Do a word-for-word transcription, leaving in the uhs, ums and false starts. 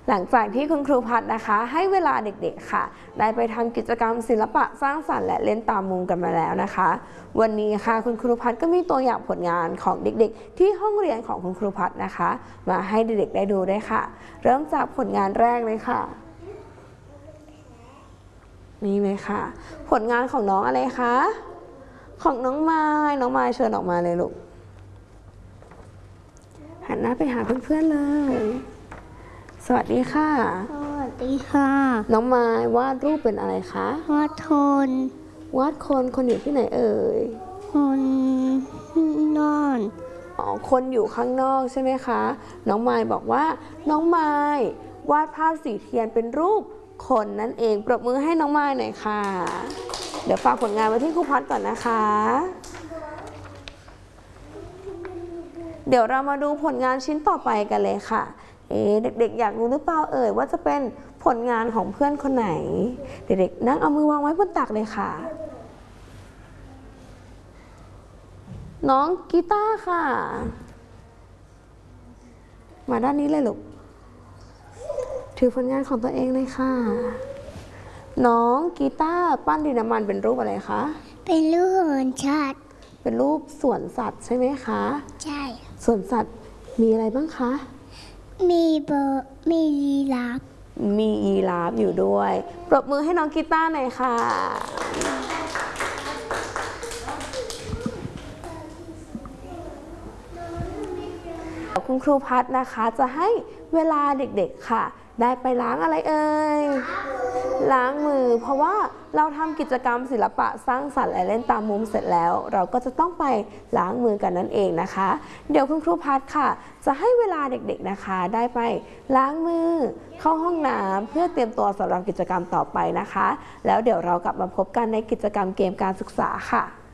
หลังจากที่คุณครูพัฒนะคะให้เวลาเด็กๆค่ะได้ไปทำกิจกรรมศิลปะสร้างสรรค์และเล่นตามมุมกันมาแล้วนะคะวันนี้ค่ะคุณครูพัฒก็มีตัวอย่างผลงานของเด็กๆที่ห้องเรียนของคุณครูพัฒนะคะมาให้เด็กๆได้ดูด้วยค่ะเริ่มจากผลงานแรกเลยค่ะนี่เลยค่ะผลงานของน้องอะไรคะของน้องไม้น้องไม้เชิญออกมาเลยลูกหันหน้าไปหาเพื่อนๆเลยสวัสดีค่ะสวัสดีค่ะน้องไม้วาดรูปเป็นอะไรคะวาดคนวาดคนคนอยู่ที่ไหนเอ่ยคนนอนอ๋อคนอยู่ข้างนอกใช่ไหมคะน้องไม้บอกว่าน้องไม้วาดภาพสีเทียนเป็นรูปคนนั่นเองปรบมือให้น้องไม้หน่อยค่ะเดี๋ยวฝากผลงานไว้ที่ครูพัฒก่อนนะคะเดี๋ยวเรามาดูผลงานชิ้นต่อไปกันเลยค่ะเอ๊ะเด็กๆอยากรู้หรือเปล่าเอ่ยว่าจะเป็นผลงานของเพื่อนคนไหนเด็กๆนั่งเอามือวางไว้บนตักเลยค่ะน้องกีตาร์ค่ะมาด้านนี้เลยลูกถือผลงานของตัวเองเลยค่ะน้องกีตาร์ปั้นดินน้ำมันเป็นรูปอะไรคะเป็นรูปเหมือนชาติเป็นรูปสวนสัตว์ใช่ไหมคะใช่สวนสัตว์มีอะไรบ้างคะมีเบอร์มียีราฟมียีราฟอยู่ด้วยปรบมือให้น้องกีตาร์หน่อยค่ะคุณครูพัฒนะคะจะให้เวลาเด็กๆค่ะได้ไปล้างอะไรเอ่ยล้างมือเพราะว่าเราทำกิจกรรมศิลปะสร้างสรรค์และเล่นตามมุมเสร็จแล้วเราก็จะต้องไปล้างมือกันนั่นเองนะคะเดี๋ยวคุณครูพัฒค่ะจะให้เวลาเด็กๆนะคะได้ไปล้างมือเข้าห้องน้ำเพื่อเตรียมตัวสำหรับกิจกรรมต่อไปนะคะแล้วเดี๋ยวเรากลับมาพบกันในกิจกรรมเกมการศึกษาค่ะ